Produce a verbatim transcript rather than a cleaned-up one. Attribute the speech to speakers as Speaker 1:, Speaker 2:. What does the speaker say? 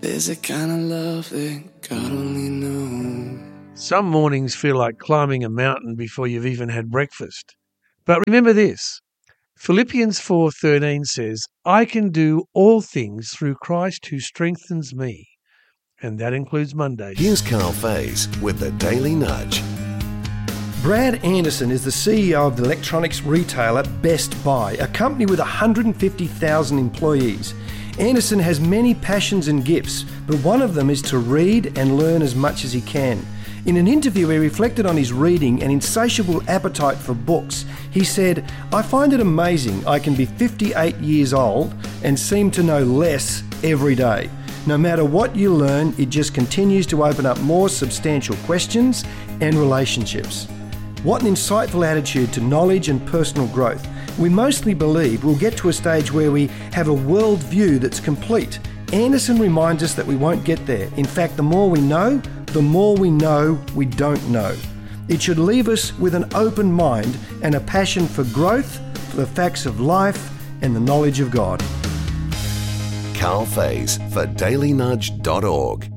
Speaker 1: There's a kind of love that God only knows.
Speaker 2: Some mornings feel like climbing a mountain before you've even had breakfast. But remember this, Philippians four thirteen says, I can do all things through Christ who strengthens me. And that includes Mondays.
Speaker 3: Here's Carl Faze with the Daily Nudge.
Speaker 4: Brad Anderson is the C E O of the electronics retailer Best Buy, a company with one hundred fifty thousand employees. Anderson has many passions and gifts, but one of them is to read and learn as much as he can. In an interview, he reflected on his reading and insatiable appetite for books. He said, I find it amazing I can be fifty-eight years old and seem to know less every day. No matter what you learn, it just continues to open up more substantial questions and relationships. What an insightful attitude to knowledge and personal growth. We mostly believe we'll get to a stage where we have a world view that's complete. Anderson reminds us that we won't get there. In fact, the more we know, the more we know we don't know. It should leave us with an open mind and a passion for growth, for the facts of life and the knowledge of God.
Speaker 3: Carl Faze for daily nudge dot org.